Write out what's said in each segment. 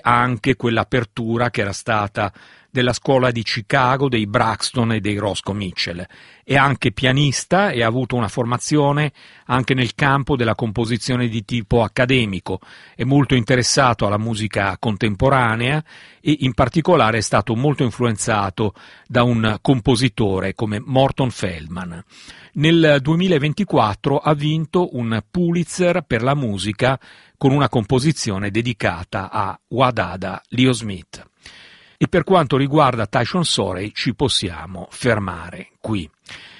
anche quell'apertura che era stata della scuola di Chicago, dei Braxton e dei Roscoe Mitchell. È anche pianista e ha avuto una formazione anche nel campo della composizione di tipo accademico. È molto interessato alla musica contemporanea e in particolare è stato molto influenzato da un compositore come Morton Feldman. Nel 2024 ha vinto un Pulitzer per la musica con una composizione dedicata a Wadada Leo Smith. E per quanto riguarda Tyson Sorey ci possiamo fermare qui.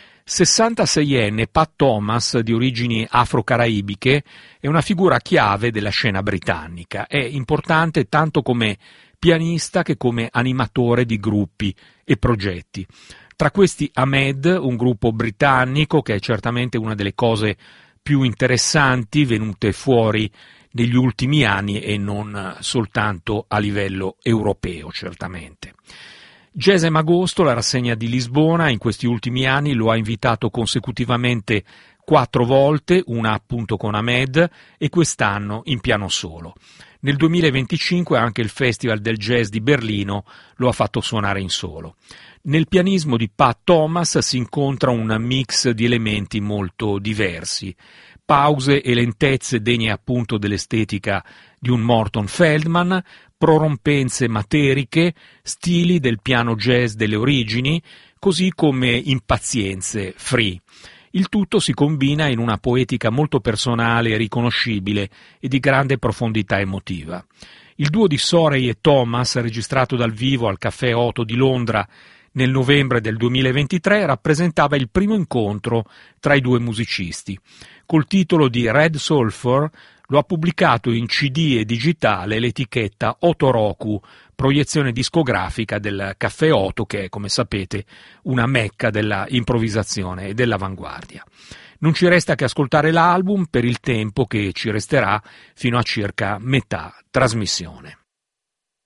66enne Pat Thomas, di origini afro-caraibiche, è una figura chiave della scena britannica. È importante tanto come pianista che come animatore di gruppi e progetti. Tra questi Ahmed, un gruppo britannico che è certamente una delle cose più interessanti venute fuori negli ultimi anni e non soltanto a livello europeo, certamente. Gesem Agosto, la rassegna di Lisbona, in questi ultimi anni lo ha invitato consecutivamente 4 volte, una appunto con Ahmed e quest'anno in piano solo. Nel 2025 anche il Festival del Jazz di Berlino lo ha fatto suonare in solo. Nel pianismo di Pat Thomas si incontra un mix di elementi molto diversi. Pause e lentezze degne appunto dell'estetica di un Morton Feldman, prorompenze materiche, stili del piano jazz delle origini, così come impazienze free. Il tutto si combina in una poetica molto personale e riconoscibile e di grande profondità emotiva. Il duo di Sorey e Thomas, registrato dal vivo al Caffè Otto di Londra nel novembre del 2023, rappresentava il primo incontro tra i due musicisti. Col titolo di Red Sulphur lo ha pubblicato in CD e digitale l'etichetta Otoroku, proiezione discografica del Caffè Otto, che è, come sapete, una mecca della improvvisazione e dell'avanguardia. Non ci resta che ascoltare l'album per il tempo che ci resterà fino a circa metà trasmissione.